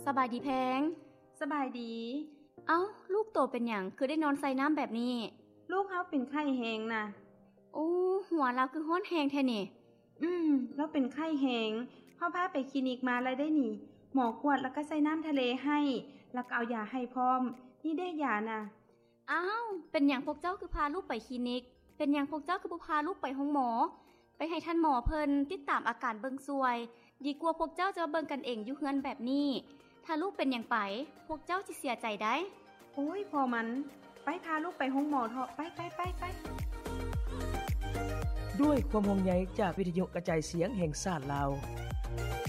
สบายดีแพงสบายดีเอ้าลูกโตเป็นหยังคือได้นอนใส่น้ำแบบนี้ลูกเฮาเป็นไข้แฮงน่ะโอ้หัวเราคือฮ้อนแฮงแท้นี่แล้วเป็นไข้แฮงพ่อพาไปคลินิกมาแล้วได้นี่หมอกวดแล้วก็ใส่น้ำทะเลให้แล้วก็เอายาให้พร้อมนี่ได้ยาน่ะอ้าวเป็นหยังพวกเจ้าคือพาลูกไปคลินิกเป็นหยังพวกเจ้าคือบ่พาลูกไปห้องหมอไปให้ท่านหมอเพิ่นติดตามอาการเบิ่งซวยดีกว่าพวกเจ้าจะเบิ่งกันเองอยู่เฮือนแบบนี้ถ้าลูกเป็นหยังไปพวกเจ้าสิเสียใจได้โอ้ยพอมันไปพาลูกไปห้องหมอเถอะไปด้วยความห่วงใยจากวิทยุกระจายเสียงแห่งชาติลาว